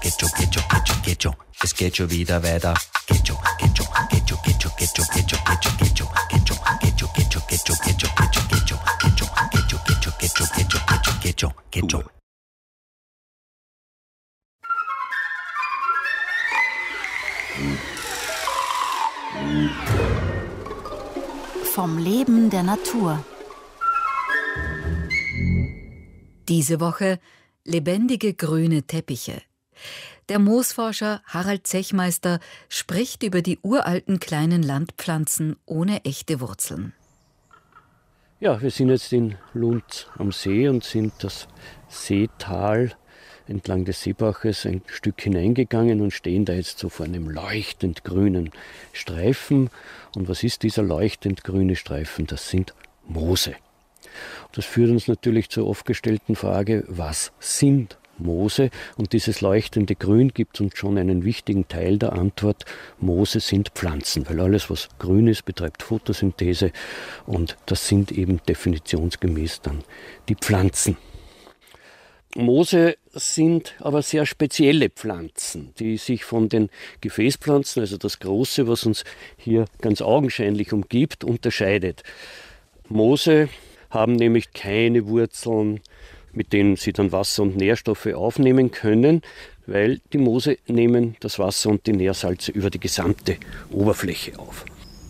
Es geht schon wieder weiter. Vom Leben der Natur. Diese Woche lebendige grüne Teppiche. Der Moosforscher Harald Zechmeister spricht über die uralten kleinen Landpflanzen ohne echte Wurzeln. Ja, wir sind jetzt in Lund am See und sind das Seetal entlang des Seebaches ein Stück hineingegangen und stehen da jetzt so vor einem leuchtend grünen Streifen. Und was ist dieser leuchtend grüne Streifen? Das sind Moose. Das führt uns natürlich zur oft gestellten Frage, was sind Moose? Und dieses leuchtende Grün gibt uns schon einen wichtigen Teil der Antwort. Moose sind Pflanzen, weil alles, was grün ist, betreibt Photosynthese und das sind eben definitionsgemäß dann die Pflanzen. Moose sind aber sehr spezielle Pflanzen, die sich von den Gefäßpflanzen, also das Große, was uns hier ganz augenscheinlich umgibt, unterscheidet. Moose haben nämlich keine Wurzeln, mit denen sie dann Wasser und Nährstoffe aufnehmen können, weil die Moose nehmen das Wasser und die Nährsalze über die gesamte Oberfläche auf.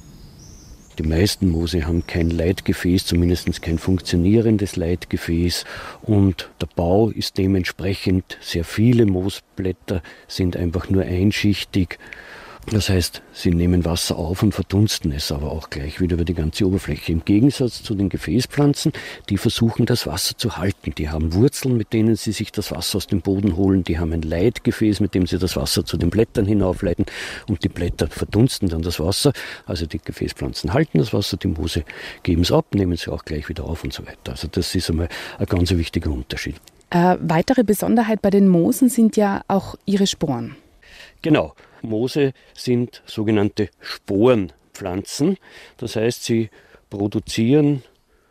Die meisten Moose haben kein Leitgefäß, zumindest kein funktionierendes Leitgefäß und der Bau ist dementsprechend, sehr viele Moosblätter sind einfach nur einschichtig. Das heißt, sie nehmen Wasser auf und verdunsten es aber auch gleich wieder über die ganze Oberfläche. Im Gegensatz zu den Gefäßpflanzen, die versuchen das Wasser zu halten. Die haben Wurzeln, mit denen sie sich das Wasser aus dem Boden holen. Die haben ein Leitgefäß, mit dem sie das Wasser zu den Blättern hinaufleiten. Und die Blätter verdunsten dann das Wasser. Also die Gefäßpflanzen halten das Wasser, die Moose geben es ab, nehmen es auch gleich wieder auf und so weiter. Also das ist einmal ein ganz wichtiger Unterschied. Weitere Besonderheit bei den Moosen sind ja auch ihre Sporen. Genau. Moose sind sogenannte Sporenpflanzen. Das heißt, sie produzieren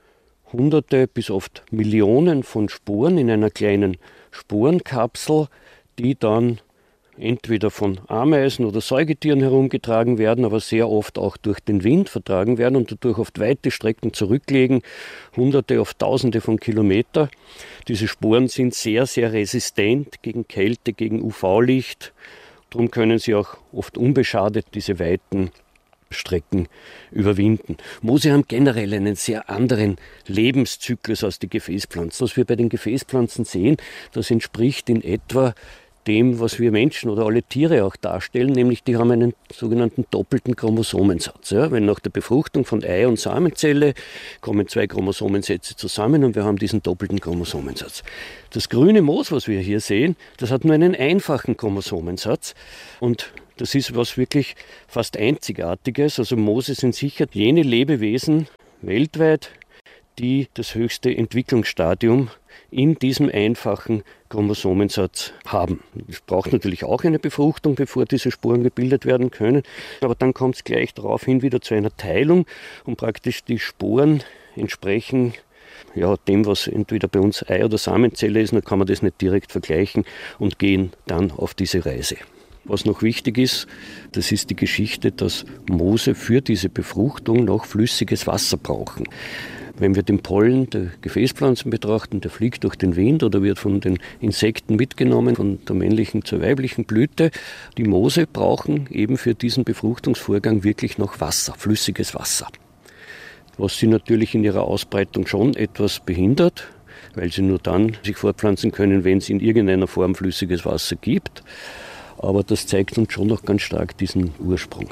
Hunderte bis oft Millionen von Sporen in einer kleinen Sporenkapsel, die dann entweder von Ameisen oder Säugetieren herumgetragen werden, aber sehr oft auch durch den Wind vertragen werden und dadurch oft weite Strecken zurücklegen, Hunderte auf Tausende von Kilometern. Diese Sporen sind sehr, sehr resistent gegen Kälte, gegen UV-Licht. Darum können sie auch oft unbeschadet diese weiten Strecken überwinden. Moose haben generell einen sehr anderen Lebenszyklus als die Gefäßpflanzen. Was wir bei den Gefäßpflanzen sehen, das entspricht in etwa dem, was wir Menschen oder alle Tiere auch darstellen, nämlich die haben einen sogenannten doppelten Chromosomensatz. Ja, wenn nach der Befruchtung von Ei- und Samenzelle kommen 2 Chromosomensätze zusammen und wir haben diesen doppelten Chromosomensatz. Das grüne Moos, was wir hier sehen, das hat nur einen einfachen Chromosomensatz und das ist was wirklich fast Einzigartiges. Also Moose sind sicher jene Lebewesen weltweit, die das höchste Entwicklungsstadium in diesem einfachen Chromosomensatz haben. Es braucht natürlich auch eine Befruchtung, bevor diese Sporen gebildet werden können. Aber dann kommt es gleich daraufhin wieder zu einer Teilung und praktisch die Sporen entsprechen dem, was entweder bei uns Ei- oder Samenzelle ist, dann kann man das nicht direkt vergleichen und gehen dann auf diese Reise. Was noch wichtig ist, das ist die Geschichte, dass Moose für diese Befruchtung noch flüssiges Wasser brauchen. Wenn wir den Pollen der Gefäßpflanzen betrachten, der fliegt durch den Wind oder wird von den Insekten mitgenommen, von der männlichen zur weiblichen Blüte. Die Moose brauchen eben für diesen Befruchtungsvorgang wirklich noch Wasser, flüssiges Wasser. Was sie natürlich in ihrer Ausbreitung schon etwas behindert, weil sie nur dann sich fortpflanzen können, wenn es in irgendeiner Form flüssiges Wasser gibt. Aber das zeigt uns schon noch ganz stark diesen Ursprung.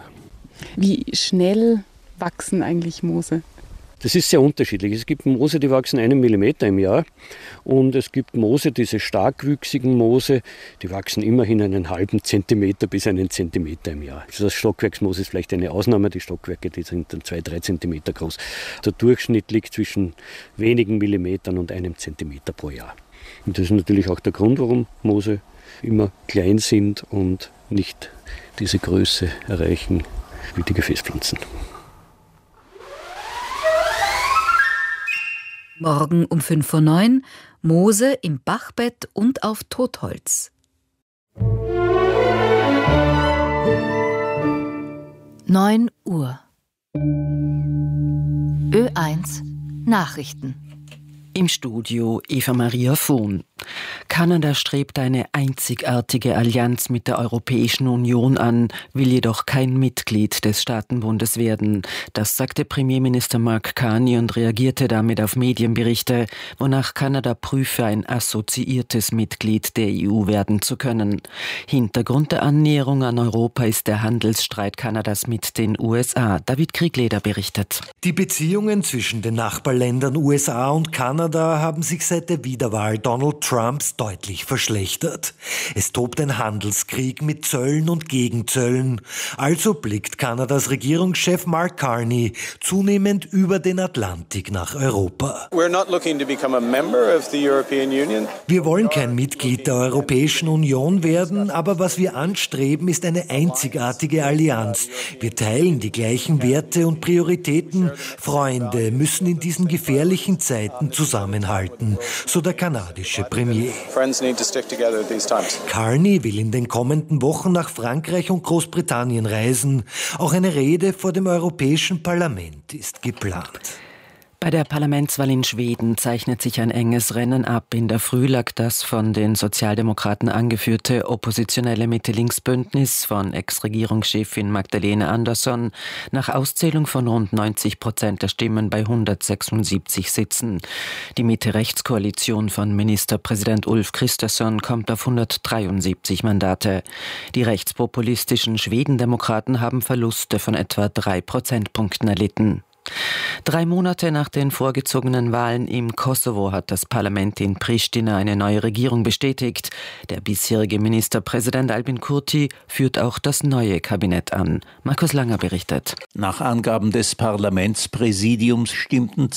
Wie schnell wachsen eigentlich Moose? Das ist sehr unterschiedlich. Es gibt Moose, die wachsen 1 Millimeter im Jahr und es gibt Moose, diese starkwüchsigen Moose, die wachsen immerhin einen halben Zentimeter bis 1 Zentimeter im Jahr. Also das Stockwerksmoos ist vielleicht eine Ausnahme, die Stockwerke, die sind dann 2-3 Zentimeter groß. Der Durchschnitt liegt zwischen wenigen Millimetern und 1 Zentimeter pro Jahr. Und das ist natürlich auch der Grund, warum Moose immer klein sind und nicht diese Größe erreichen wie die Gefäßpflanzen. Morgen um 5:09 Uhr, Moose im Bachbett und auf Totholz. 9 Uhr. Ö1 Nachrichten. Im Studio Eva-Maria Vohn. Kanada strebt eine einzigartige Allianz mit der Europäischen Union an, will jedoch kein Mitglied des Staatenbundes werden. Das sagte Premierminister Mark Carney und reagierte damit auf Medienberichte, wonach Kanada prüfe, ein assoziiertes Mitglied der EU werden zu können. Hintergrund der Annäherung an Europa ist der Handelsstreit Kanadas mit den USA. David Kriegleder berichtet. Die Beziehungen zwischen den Nachbarländern USA und Kanada haben sich seit der Wiederwahl Donald Trumps deutlich verschlechtert. Es tobt ein Handelskrieg mit Zöllen und Gegenzöllen. Also blickt Kanadas Regierungschef Mark Carney zunehmend über den Atlantik nach Europa. Wir wollen kein Mitglied der Europäischen Union werden, aber was wir anstreben, ist eine einzigartige Allianz. Wir teilen die gleichen Werte und Prioritäten. Freunde müssen in diesen gefährlichen Zeiten zusammenhalten, so der kanadische Premier. Carney will in den kommenden Wochen nach Frankreich und Großbritannien reisen. Auch eine Rede vor dem Europäischen Parlament ist geplant. Bei der Parlamentswahl in Schweden zeichnet sich ein enges Rennen ab. In der Früh lag das von den Sozialdemokraten angeführte oppositionelle Mitte-Links-Bündnis von Ex-Regierungschefin Magdalena Andersson nach Auszählung von rund 90% der Stimmen bei 176 Sitzen. Die Mitte-Rechts-Koalition von Ministerpräsident Ulf Kristersson kommt auf 173 Mandate. Die rechtspopulistischen Schwedendemokraten haben Verluste von etwa 3 Prozentpunkten erlitten. 3 Monate nach den vorgezogenen Wahlen im Kosovo hat das Parlament in Pristina eine neue Regierung bestätigt. Der bisherige Ministerpräsident Albin Kurti führt auch das neue Kabinett an. Markus Langer berichtet. Nach Angaben des Parlamentspräsidiums stimmten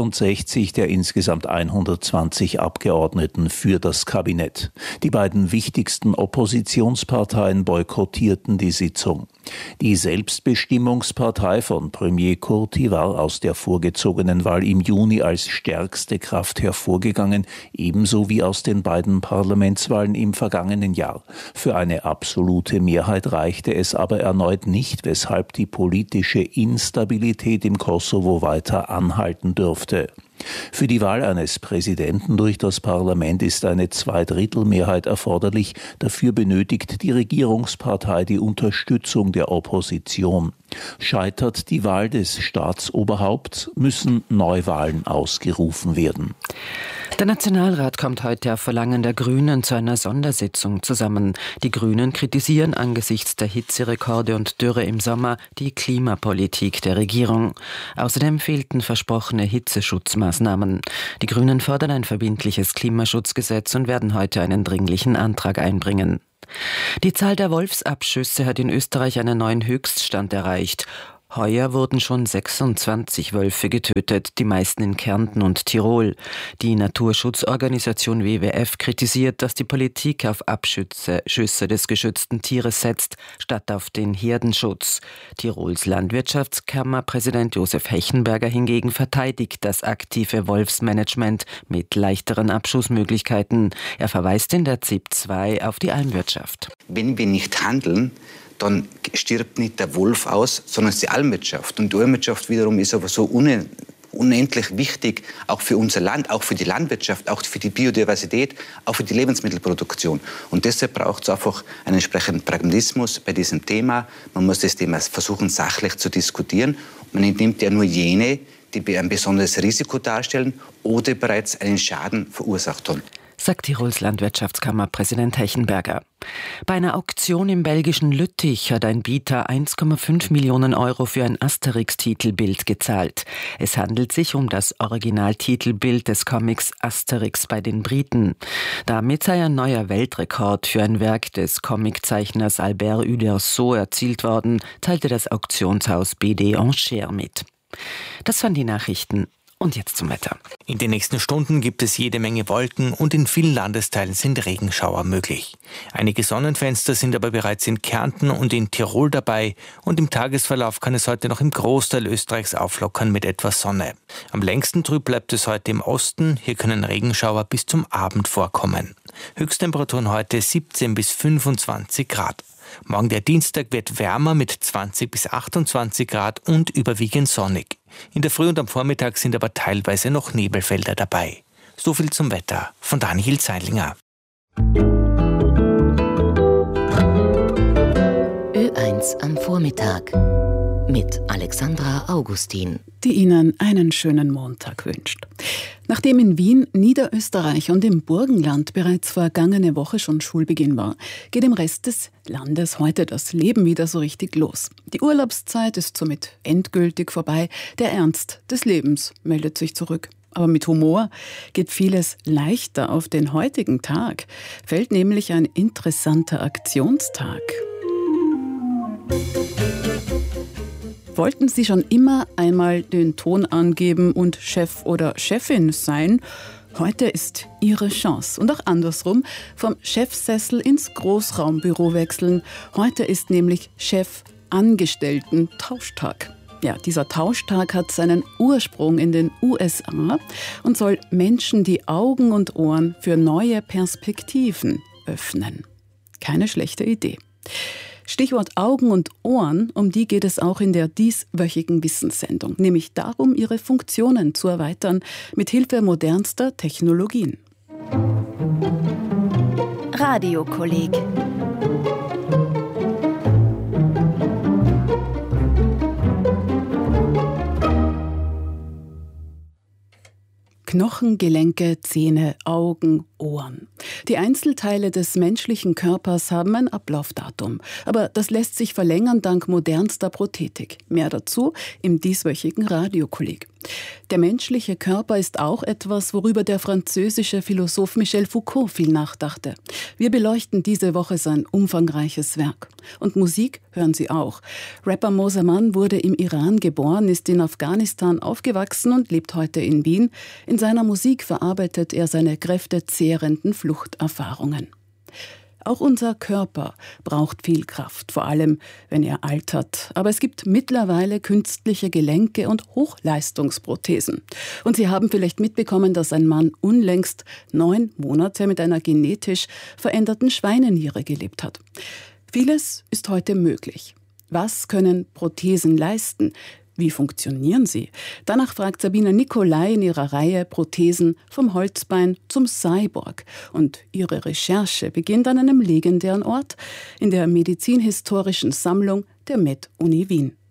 62 der insgesamt 120 Abgeordneten für das Kabinett. Die beiden wichtigsten Oppositionsparteien boykottierten die Sitzung. Die Selbstbestimmungspartei von Premier Kurti war aus der vorgezogenen Wahl im Juni als stärkste Kraft hervorgegangen, ebenso wie aus den beiden Parlamentswahlen im vergangenen Jahr. Für eine absolute Mehrheit reichte es aber erneut nicht, weshalb die politische Instabilität im Kosovo weiter anhalten dürfte. Für die Wahl eines Präsidenten durch das Parlament ist eine Zweidrittelmehrheit erforderlich. Dafür benötigt die Regierungspartei die Unterstützung der Opposition. Scheitert die Wahl des Staatsoberhaupts, müssen Neuwahlen ausgerufen werden. Der Nationalrat kommt heute auf Verlangen der Grünen zu einer Sondersitzung zusammen. Die Grünen kritisieren angesichts der Hitzerekorde und Dürre im Sommer die Klimapolitik der Regierung. Außerdem fehlten versprochene Hitzeschutzmaßnahmen. Die Grünen fordern ein verbindliches Klimaschutzgesetz und werden heute einen dringlichen Antrag einbringen. Die Zahl der Wolfsabschüsse hat in Österreich einen neuen Höchststand erreicht. Heuer wurden schon 26 Wölfe getötet, die meisten in Kärnten und Tirol. Die Naturschutzorganisation WWF kritisiert, dass die Politik auf Abschüsse des geschützten Tieres setzt, statt auf den Herdenschutz. Tirols Landwirtschaftskammerpräsident Josef Hechenberger hingegen verteidigt das aktive Wolfsmanagement mit leichteren Abschussmöglichkeiten. Er verweist in der ZIP 2 auf die Almwirtschaft. Wenn wir nicht handeln, dann stirbt nicht der Wolf aus, sondern es ist die Almwirtschaft. Und die Almwirtschaft wiederum ist aber so unendlich wichtig, auch für unser Land, auch für die Landwirtschaft, auch für die Biodiversität, auch für die Lebensmittelproduktion. Und deshalb braucht es einfach einen entsprechenden Pragmatismus bei diesem Thema. Man muss das Thema versuchen, sachlich zu diskutieren. Man nimmt ja nur jene, die ein besonderes Risiko darstellen oder bereits einen Schaden verursacht haben, sagt Tirols Landwirtschaftskammerpräsident Hechenberger. Bei einer Auktion im belgischen Lüttich hat ein Bieter 1,5 Millionen Euro für ein Asterix-Titelbild gezahlt. Es handelt sich um das Originaltitelbild des Comics Asterix bei den Briten. Damit sei ein neuer Weltrekord für ein Werk des Comiczeichners Albert Uderzo erzielt worden, teilte das Auktionshaus BD Enchères mit. Das waren die Nachrichten. Und jetzt zum Wetter. In den nächsten Stunden gibt es jede Menge Wolken und in vielen Landesteilen sind Regenschauer möglich. Einige Sonnenfenster sind aber bereits in Kärnten und in Tirol dabei und im Tagesverlauf kann es heute noch im Großteil Österreichs auflockern mit etwas Sonne. Am längsten trüb bleibt es heute im Osten, hier können Regenschauer bis zum Abend vorkommen. Höchsttemperaturen heute 17 bis 25 Grad. Morgen der Dienstag wird wärmer mit 20 bis 28 Grad und überwiegend sonnig. In der Früh und am Vormittag sind aber teilweise noch Nebelfelder dabei. So viel zum Wetter von Daniel Zeilinger. Ö1 am Vormittag mit Alexandra Augustin, die Ihnen einen schönen Montag wünscht. Nachdem in Wien, Niederösterreich und im Burgenland bereits vergangene Woche schon Schulbeginn war, geht im Rest des Landes heute das Leben wieder so richtig los. Die Urlaubszeit ist somit endgültig vorbei. Der Ernst des Lebens meldet sich zurück. Aber mit Humor geht vieles leichter auf den heutigen Tag. Fällt nämlich ein interessanter Aktionstag. Wollten Sie schon immer einmal den Ton angeben und Chef oder Chefin sein? Heute ist Ihre Chance. Und auch andersrum, vom Chefsessel ins Großraumbüro wechseln. Heute ist nämlich Chef-Angestellten-Tauschtag. Ja, dieser Tauschtag hat seinen Ursprung in den USA und soll Menschen die Augen und Ohren für neue Perspektiven öffnen. Keine schlechte Idee. Stichwort Augen und Ohren, um die geht es auch in der dieswöchigen Wissenssendung, nämlich darum, ihre Funktionen zu erweitern mit Hilfe modernster Technologien. Radiokolleg. Knochen, Gelenke, Zähne, Augen, Ohren. Die Einzelteile des menschlichen Körpers haben ein Ablaufdatum. Aber das lässt sich verlängern dank modernster Prothetik. Mehr dazu im dieswöchigen Radiokolleg. Der menschliche Körper ist auch etwas, worüber der französische Philosoph Michel Foucault viel nachdachte. Wir beleuchten diese Woche sein umfangreiches Werk. Und Musik hören Sie auch. Rapper Mosaman wurde im Iran geboren, ist in Afghanistan aufgewachsen und lebt heute in Wien. In seiner Musik verarbeitet er seine kräftezehrenden Fluchterfahrungen. Auch unser Körper braucht viel Kraft, vor allem wenn er altert. Aber es gibt mittlerweile künstliche Gelenke und Hochleistungsprothesen. Und Sie haben vielleicht mitbekommen, dass ein Mann unlängst 9 Monate mit einer genetisch veränderten Schweineniere gelebt hat. Vieles ist heute möglich. Was können Prothesen leisten? Wie funktionieren sie? Danach fragt Sabine Nicolai in ihrer Reihe Prothesen vom Holzbein zum Cyborg. Und ihre Recherche beginnt an einem legendären Ort in der medizinhistorischen Sammlung der Med-Uni Wien.